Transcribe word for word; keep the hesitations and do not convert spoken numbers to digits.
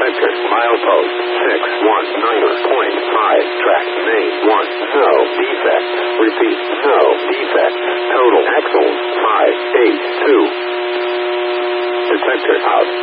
Detector, milepost, six one nine point five, track, main, one, no defect. Repeat, no defect. Total axles, five eight two. Detector out.